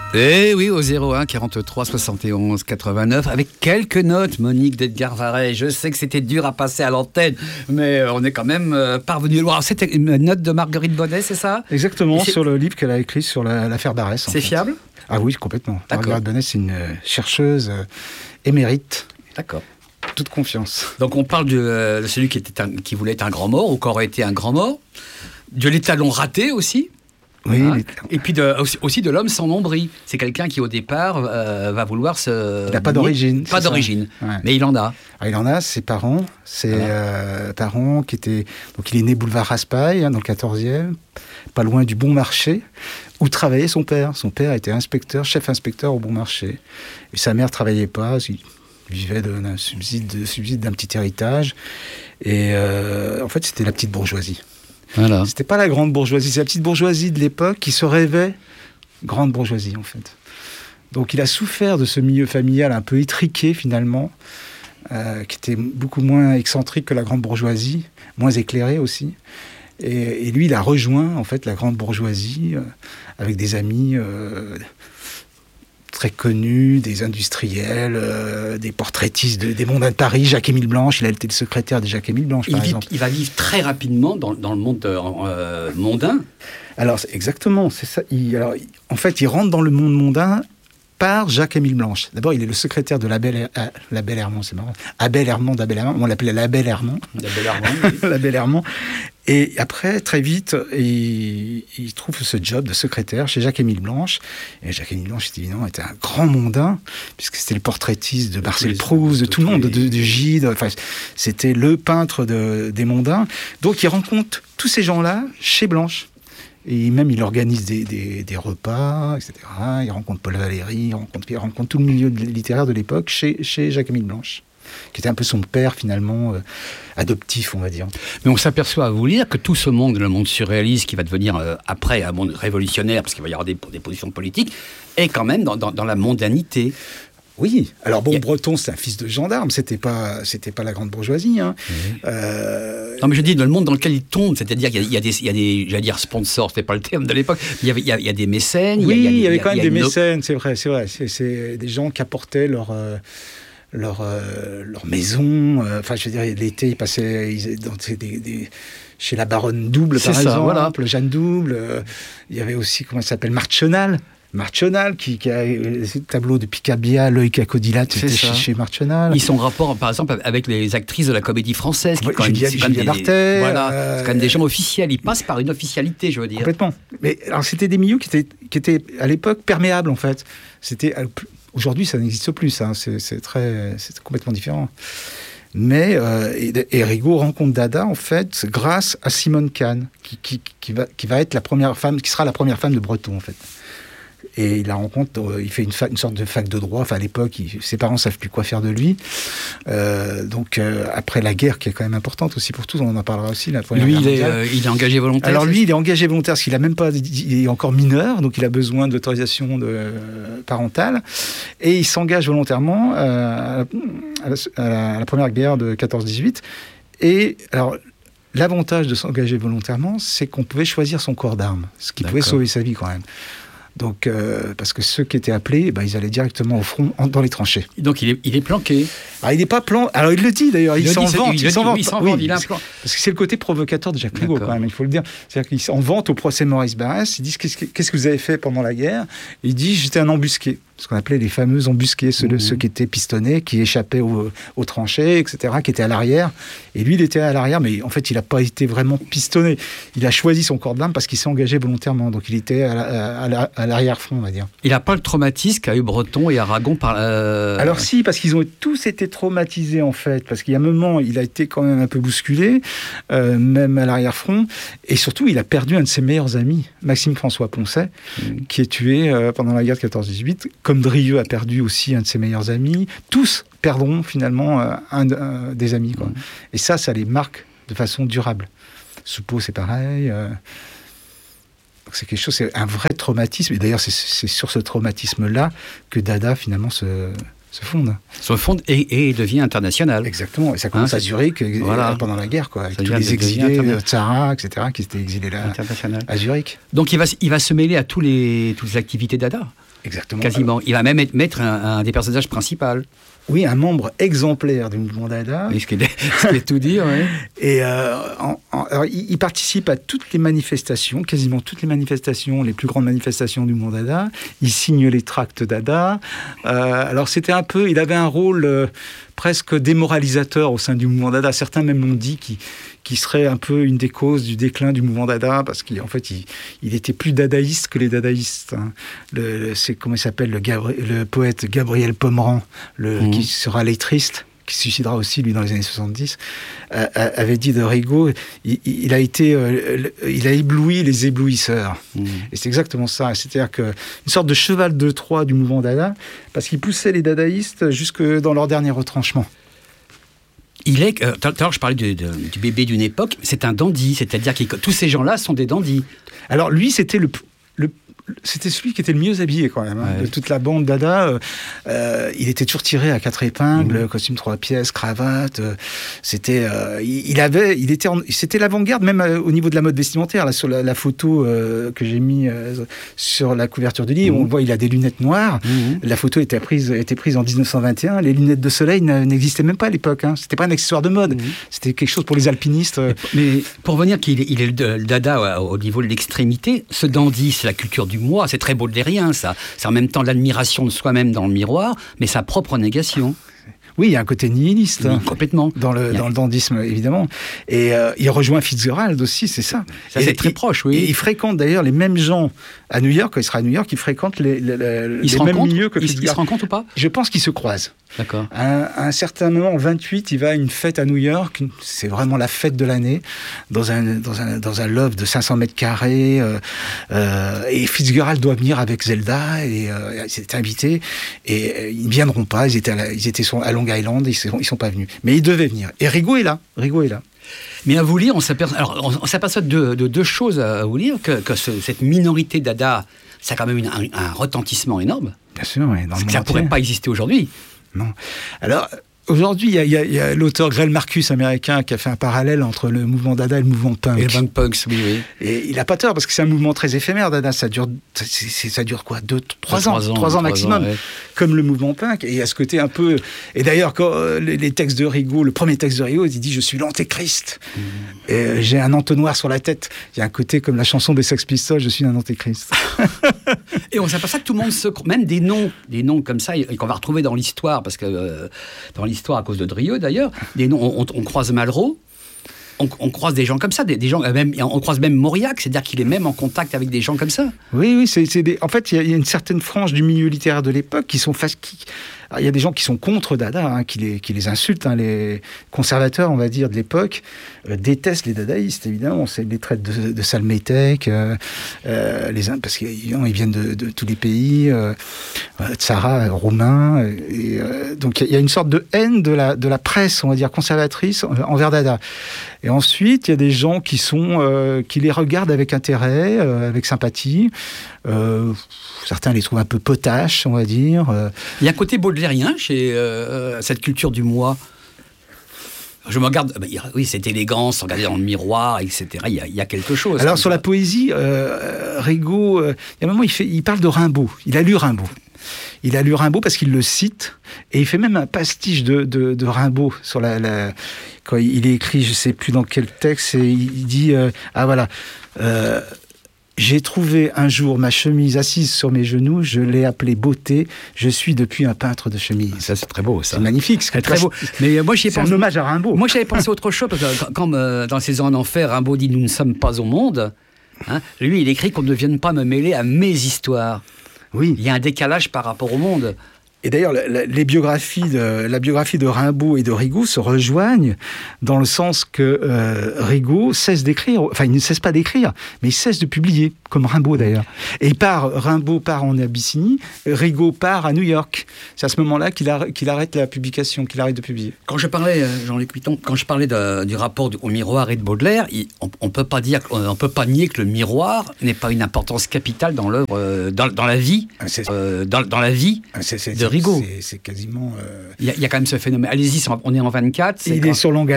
Eh oui, au 01 43 71 89, avec quelques notes, Monique d'Edgar Varèse. Je sais que c'était dur à passer à l'antenne, mais on est quand même parvenu loin. C'était une note de Marguerite Bonnet, c'est ça ? Exactement, sur le livre qu'elle a écrit sur l'affaire Darès. C'est fiable ? Ah oui, complètement. D'accord. Marguerite Bonnet, c'est une chercheuse émérite. D'accord. Toute confiance. Donc on parle de celui qui voulait être un grand mort, ou qui aurait été un grand mort, de l'étalon raté aussi. Oui, et puis aussi de l'homme sans nombril. C'est quelqu'un qui au départ va vouloir se... Il n'a pas d'origine. Pas d'origine, ouais. Mais il en a. Ah, il en a, ses parents. Ses parents qui étaient... Donc il est né boulevard Raspail, dans le 14e, pas loin du Bon Marché, où travaillait son père. Son père était chef inspecteur au Bon Marché. Et sa mère ne travaillait pas, il vivait d'un subside d'un petit héritage. Et en fait, c'était la petite bourgeoisie. Voilà. C'était pas la grande bourgeoisie, c'est la petite bourgeoisie de l'époque qui se rêvait grande bourgeoisie, en fait. Donc il a souffert de ce milieu familial un peu étriqué, finalement, qui était beaucoup moins excentrique que la grande bourgeoisie, moins éclairé aussi. Et lui, il a rejoint, en fait, la grande bourgeoisie avec des amis très connus, des industriels, des portraitistes des mondains de Paris, Jacques-Émile Blanche. Il a été le secrétaire de Jacques-Émile Blanche, par exemple. Il va vivre très rapidement dans le monde mondain. Alors, exactement, c'est ça. En fait, il rentre dans le monde mondain par Jacques-Émile Blanche. D'abord, il est le secrétaire de l'Abel Hermand, c'est marrant. Abel Hermand d'Abel Hermand, on l'appelait l'Abel Hermand. L'Abel Hermand, oui. L'Abel Hermand. Et après, très vite, il trouve ce job de secrétaire chez Jacques-Émile Blanche. Et Jacques-Émile Blanche, évidemment, était un grand mondain, puisque c'était le portraitiste de Marcel Proust, de tout le monde, de Gide. Enfin, c'était le peintre des mondains. Donc, il rencontre tous ces gens-là chez Blanche. Et même, il organise des repas, etc. Il rencontre Paul Valéry, il rencontre tout le milieu littéraire de l'époque chez Jacques-Émile Blanche, qui était un peu son père, finalement, adoptif, on va dire. Mais on s'aperçoit, à vous lire, que tout ce monde, le monde surréaliste, qui va devenir après un monde révolutionnaire, parce qu'il va y avoir des positions politiques, est quand même dans la mondanité. Oui, alors bon, Breton, c'est un fils de gendarme, c'était pas la grande bourgeoisie. Hein. Non, mais je dis, dans le monde dans lequel il tombe, c'est-à-dire qu'il y a des j'allais dire sponsors, c'était pas le terme de l'époque, il y a des mécènes. Oui, il y avait quand même des mécènes, c'est vrai. C'est des gens qui apportaient leur maison. Enfin, je veux dire, l'été, ils passaient chez la baronne Double, par exemple, voilà. Jeanne Double. Il y avait aussi, comment ça s'appelle, Marchenal, qui a le tableau de Picabia, L'œil cacodilate, c'était chez Marchenal. Ils sont en rapport, par exemple, avec les actrices de la comédie française. Julia Martel. Voilà, c'est quand même des gens officiels. Ils passent par une officialité, je veux dire. Complètement. Mais alors, c'était des milieux qui étaient à l'époque perméables, en fait. Aujourd'hui, ça n'existe plus. Hein. C'est complètement différent. Mais Rigaud rencontre Dada, en fait, grâce à Simone Kahn, qui va être la première femme, qui sera la première femme de Breton, en fait. Et il la rencontre, il fait une sorte de fac de droit. Enfin, à l'époque, ses parents ne savent plus quoi faire de lui. Donc, après la guerre, qui est quand même importante aussi pour tous, on en parlera aussi. Lui, il est engagé volontaire. Alors lui, il est engagé volontaire parce qu'il n'a même pas, il est encore mineur, donc il a besoin d'autorisation parentale. Et il s'engage volontairement à la première guerre de 14-18. Et alors, l'avantage de s'engager volontairement, c'est qu'on pouvait choisir son corps d'armes, ce qui pouvait sauver sa vie quand même. Donc, parce que ceux qui étaient appelés, ils allaient directement au front, dans les tranchées. Donc, il est planqué. Ah, il n'est pas planqué. Alors, il le dit d'ailleurs, il s'en vante. Il a un plan. Parce que c'est le côté provocateur de Jacques Rigaud, quand même, il faut le dire. C'est-à-dire qu'il s'en vante au procès Maurice Barrès. Ils disent qu'est-ce que vous avez fait pendant la guerre ? Il dit j'étais un embusqué. Ce qu'on appelait les fameux embusqués, ceux qui étaient pistonnés, qui échappaient aux tranchées, etc., qui étaient à l'arrière. Et lui, il était à l'arrière, mais en fait, il n'a pas été vraiment pistonné. Il a choisi son corps d'arme parce qu'il s'est engagé volontairement. Donc, il était à l'arrière-front, on va dire. Il n'a pas le traumatisme qu'a eu Breton et Aragon par... Alors si, parce qu'ils ont tous été traumatisés, en fait. Parce qu'il y a un moment, il a été quand même un peu bousculé, même à l'arrière-front. Et surtout, il a perdu un de ses meilleurs amis, Maxime François Poncet, qui est tué pendant la guerre de 14-18, comme Drieux a perdu aussi un de ses meilleurs amis. Tous perdront finalement des amis, quoi. Et ça les marque de façon durable. Soupeau, c'est pareil. Donc c'est quelque chose, c'est un vrai traumatisme. Et d'ailleurs, c'est sur ce traumatisme-là que Dada finalement se fonde. Se fonde et devient international. Exactement. Et ça commence à Zurich pendant la guerre, quoi. Avec tous les exilés, Tzara, etc., qui s'étaient exilés là à Zurich. Donc il va se mêler à toutes les activités Dada. Exactement. Quasiment. Il va même mettre un des personnages principaux. Oui, un membre exemplaire du mouvement Dada. Oui, ce qui est tout dire. Oui. Et alors, il participe à toutes les manifestations, quasiment toutes les manifestations, les plus grandes manifestations du mouvement Dada. Il signe les tracts Dada. Alors c'était un peu, il avait un rôle presque démoralisateur au sein du mouvement Dada. Certains même l'ont dit qu'il serait un peu une des causes du déclin du mouvement Dada, parce qu'en fait, il était plus dadaïste que les dadaïstes. Hein. C'est comment il s'appelle, le poète Gabriel Pomeran, qui sera lettriste, qui se suicidera aussi, lui, dans les années 70, avait dit de Rigaud, il a ébloui les éblouisseurs. Et c'est exactement ça. C'est-à-dire qu'une sorte de cheval de Troie du mouvement Dada, parce qu'il poussait les dadaïstes jusque dans leur dernier retranchement. Tout à l'heure, je parlais du bébé d'une époque, c'est un dandy, c'est-à-dire que tous ces gens-là sont des dandys. Alors lui, c'était c'était celui qui était le mieux habillé quand même, de toute la bande Dada. Il était toujours tiré à 4 épingles, costume 3 pièces, cravate. C'était l'avant-garde même au niveau de la mode vestimentaire. Là, sur la photo que j'ai mis sur la couverture du livre, on voit il a des lunettes noires. La photo était prise en 1921. Les lunettes de soleil n'existaient même pas à l'époque. Hein. C'était pas un accessoire de mode. C'était quelque chose pour les alpinistes. Mais pour revenir qu'il est le Dada au niveau de l'extrémité, ce dandy, c'est la culture du moi, c'est très baudelairien, ça. C'est en même temps l'admiration de soi-même dans le miroir, mais sa propre négation. Oui, il y a un côté nihiliste. Oui, complètement. Dans le dandysme, évidemment. Et il rejoint Fitzgerald aussi, c'est ça. Ça, c'est très proche, oui. Et il fréquente d'ailleurs les mêmes gens à New York, quand il sera à New York, il fréquente les mêmes milieux que Fitzgerald. Ils se rencontrent ou pas ? Je pense qu'ils se croisent. D'accord. À un certain moment, en 28, il va à une fête à New York. C'est vraiment la fête de l'année, dans un loft de 500 mètres carrés. Et Fitzgerald doit venir avec Zelda, et il s'est invité. Et ils ne viendront pas. Ils étaient à Long Island, ils sont pas venus. Mais ils devaient venir. Et Rigaud est là. Mais à vous lire, on s'aperçoit de deux choses à vous lire, que cette minorité Dada, ça a quand même un retentissement énorme. Bien sûr, oui. Parce que ça ne pourrait pas exister aujourd'hui. Non. Alors, aujourd'hui, il y a l'auteur Greil Marcus, américain, qui a fait un parallèle entre le mouvement Dada et le mouvement punk. Et le punk punks, oui. Et il n'a pas tort, parce que c'est un mouvement très éphémère, Dada. Ça dure quoi, 3 ans maximum, ouais. Comme le mouvement punk. Et il y a ce côté un peu... Et d'ailleurs, quand les textes de Rigaud, le premier texte de Rigaud, il dit « Je suis l'antéchrist. Et j'ai un entonnoir sur la tête. » Il y a un côté comme la chanson des Sex Pistols, « Je suis un antéchrist. » Et on s'aperçoit que tout le monde même des noms comme ça, et qu'on va retrouver dans l'histoire, parce que dans l'histoire, à cause de Drieux d'ailleurs, des noms, on croise Malraux, on croise des gens comme ça, des gens, même, on croise même Mauriac, c'est-à-dire qu'il est même en contact avec des gens comme ça. Oui, en fait, il y a une certaine frange du milieu littéraire de l'époque qui sont il y a des gens qui sont contre Dada, qui les insultent, les conservateurs, on va dire, de l'époque, détestent les dadaïstes, évidemment. On les traite de sales métèques, parce qu'ils viennent de tous les pays, Tsara, roumains. Donc il y a une sorte de haine de la presse, on va dire, conservatrice envers Dada. Et ensuite, il y a des gens qui les regardent avec intérêt, avec sympathie. Certains les trouvent un peu potaches, on va dire. Il y a un côté baudelairien chez cette culture du moi. Je me regarde, oui, cette élégance, regarder dans le miroir, etc. Il y a quelque chose. Alors sur la poésie, Rigaud, il y a un moment, il parle de Rimbaud. Il a lu Rimbaud. Il a lu Rimbaud parce qu'il le cite, et il fait même un pastiche de Rimbaud sur quand il est écrit, je ne sais plus dans quel texte, et il dit j'ai trouvé un jour ma chemise assise sur mes genoux, je l'ai appelée beauté, je suis depuis un peintre de chemise. Ça, c'est très beau, ça. C'est magnifique, c'est très beau. Mais moi, c'est un hommage à Rimbaud. Moi, j'avais pensé à autre chose, parce que quand dans Saison en enfer, Rimbaud dit « Nous ne sommes pas au monde », lui, il écrit qu'on ne vienne pas me mêler à mes histoires. Oui. Il y a un décalage par rapport au monde. Et d'ailleurs, la biographie de Rimbaud et de Rigaud se rejoignent dans le sens que Rigaud cesse d'écrire, enfin il ne cesse pas d'écrire, mais il cesse de publier, comme Rimbaud d'ailleurs. Et Rimbaud part en Abyssinie, Rigaud part à New York. C'est à ce moment-là qu'il arrête la publication, qu'il arrête de publier. Quand je parlais, Jean-Luc Piton, du rapport au miroir et de Baudelaire, on peut pas nier que le miroir n'ait pas une importance capitale dans l'œuvre, dans la vie, dans la vie de Rigaud. C'est quasiment... Il y a quand même ce phénomène. Allez-y, on est en 24. Il est sur Long